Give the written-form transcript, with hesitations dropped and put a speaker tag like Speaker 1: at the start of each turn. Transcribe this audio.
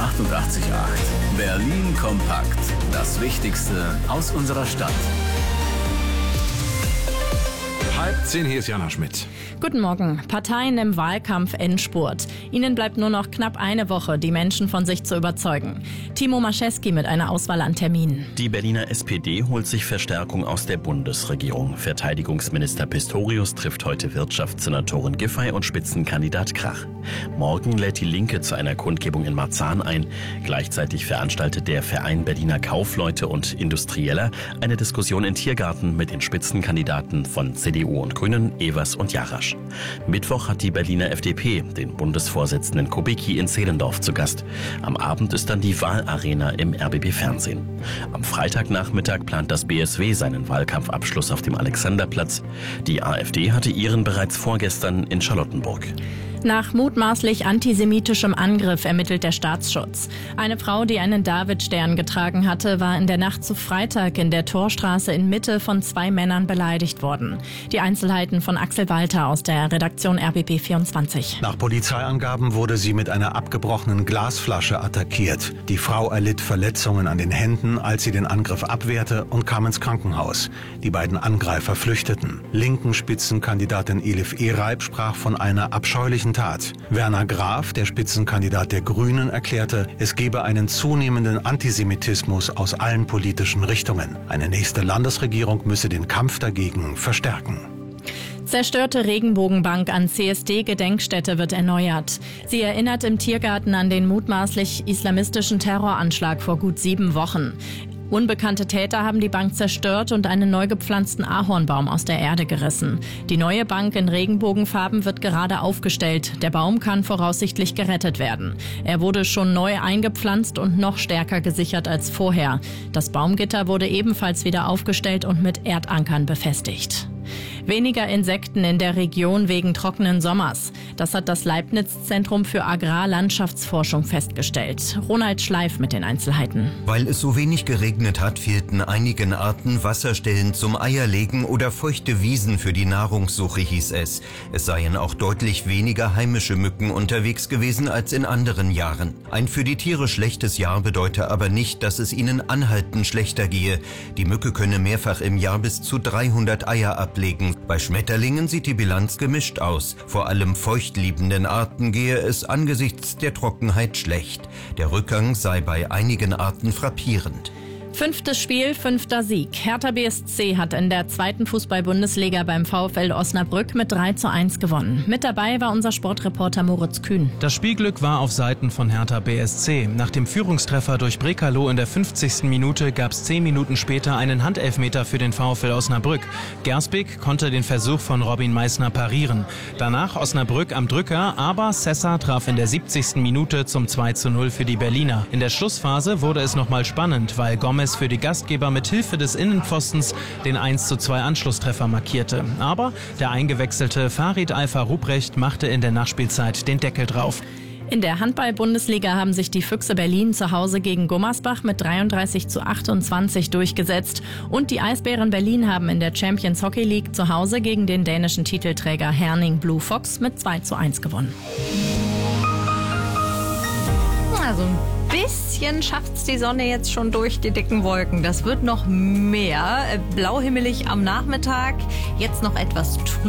Speaker 1: 88.8. Berlin kompakt. Das Wichtigste aus unserer Stadt.
Speaker 2: 9:30, hier ist Jana Schmidt.
Speaker 3: Guten Morgen. Parteien im Wahlkampf-Endspurt. Ihnen bleibt nur noch knapp eine Woche, die Menschen von sich zu überzeugen. Timo Maschewski mit einer Auswahl an Terminen.
Speaker 4: Die Berliner SPD holt sich Verstärkung aus der Bundesregierung. Verteidigungsminister Pistorius trifft heute Wirtschaftssenatorin Giffey und Spitzenkandidat Krach. Morgen lädt die Linke zu einer Kundgebung in Marzahn ein. Gleichzeitig veranstaltet der Verein Berliner Kaufleute und Industrieller eine Diskussion in Tiergarten mit den Spitzenkandidaten von CDU und Grünen, Evers und Jarasch. Mittwoch hat die Berliner FDP den Bundesvorsitzenden Kubicki in Zehlendorf zu Gast. Am Abend ist dann die Wahlarena im RBB-Fernsehen. Am Freitagnachmittag plant das BSW seinen Wahlkampfabschluss auf dem Alexanderplatz. Die AfD hatte ihren bereits vorgestern in Charlottenburg.
Speaker 3: Nach mutmaßlich antisemitischem Angriff ermittelt der Staatsschutz. Eine Frau, die einen Davidstern getragen hatte, war in der Nacht zu Freitag in der Torstraße in Mitte von 2 Männern beleidigt worden. Die Einzelheiten von Axel Walter aus der Redaktion RBB24.
Speaker 5: Nach Polizeiangaben wurde sie mit einer abgebrochenen Glasflasche attackiert. Die Frau erlitt Verletzungen an den Händen, als sie den Angriff abwehrte und kam ins Krankenhaus. Die beiden Angreifer flüchteten. Linken Spitzenkandidatin Elif Ereib sprach von einer abscheulichen Tat. Werner Graf, der Spitzenkandidat der Grünen, erklärte, es gebe einen zunehmenden Antisemitismus aus allen politischen Richtungen. Eine nächste Landesregierung müsse den Kampf dagegen verstärken.
Speaker 3: Zerstörte Regenbogenbank an CSD-Gedenkstätte wird erneuert. Sie erinnert im Tiergarten an den mutmaßlich islamistischen Terroranschlag vor gut 7 Wochen. Unbekannte Täter haben die Bank zerstört und einen neu gepflanzten Ahornbaum aus der Erde gerissen. Die neue Bank in Regenbogenfarben wird gerade aufgestellt. Der Baum kann voraussichtlich gerettet werden. Er wurde schon neu eingepflanzt und noch stärker gesichert als vorher. Das Baumgitter wurde ebenfalls wieder aufgestellt und mit Erdankern befestigt. Weniger Insekten in der Region wegen trockenen Sommers. Das hat das Leibniz-Zentrum für Agrarlandschaftsforschung festgestellt. Ronald Schleif mit den Einzelheiten.
Speaker 6: Weil es so wenig geregnet hat, fehlten einigen Arten Wasserstellen zum Eierlegen oder feuchte Wiesen für die Nahrungssuche, hieß es. Es seien auch deutlich weniger heimische Mücken unterwegs gewesen als in anderen Jahren. Ein für die Tiere schlechtes Jahr bedeute aber nicht, dass es ihnen anhaltend schlechter gehe. Die Mücke könne mehrfach im Jahr bis zu 300 Eier ablegen. Bei Schmetterlingen sieht die Bilanz gemischt aus. Vor allem feuchtliebenden Arten gehe es angesichts der Trockenheit schlecht. Der Rückgang sei bei einigen Arten frappierend.
Speaker 3: 5. Spiel, 5. Sieg. Hertha BSC hat in der 2. Fußball-Bundesliga beim VfL Osnabrück mit 3:1 gewonnen. Mit dabei war unser Sportreporter Moritz Kühn.
Speaker 7: Das Spielglück war auf Seiten von Hertha BSC. Nach dem Führungstreffer durch Brekalo in der 50. Minute gab es 10 Minuten später einen Handelfmeter für den VfL Osnabrück. Gersbeek konnte den Versuch von Robin Meissner parieren. Danach Osnabrück am Drücker, aber Sessa traf in der 70. Minute zum 2:0 für die Berliner. In der Schlussphase wurde es nochmal spannend, weil Gomez für die Gastgeber mit Hilfe des Innenpfostens den 1:2 Anschlusstreffer markierte. Aber der eingewechselte Farid Alpha-Ruprecht machte in der Nachspielzeit den Deckel drauf.
Speaker 3: In der Handball-Bundesliga haben sich die Füchse Berlin zu Hause gegen Gummersbach mit 33:28 durchgesetzt. Und die Eisbären Berlin haben in der Champions Hockey League zu Hause gegen den dänischen Titelträger Herning Blue Fox mit 2:1 gewonnen.
Speaker 8: Also ein bisschen schafft's die Sonne jetzt schon durch die dicken Wolken. Das wird noch mehr. Blauhimmelig am Nachmittag. Jetzt noch etwas trüb.